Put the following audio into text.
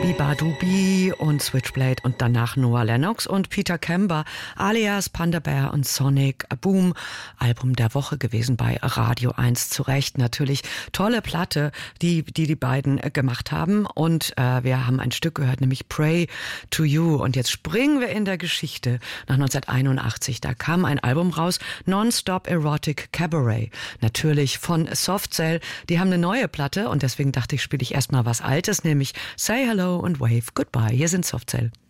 Biba Dubi und Switchblade und danach Noah Lennox und Peter Kember alias Panda Bear und Sonic Boom. Album der Woche gewesen bei Radio 1, zu Recht. Natürlich tolle Platte, die beiden gemacht haben. Und wir haben ein Stück gehört, nämlich Pray to You. Und jetzt springen wir in der Geschichte nach 1981. Da kam ein Album raus, Non-Stop Erotic Cabaret. Natürlich von Soft Cell. Die haben eine neue Platte und deswegen dachte ich, spiele ich erstmal was Altes, nämlich Say Hello und Wave Goodbye. Hier sind Soft Cell.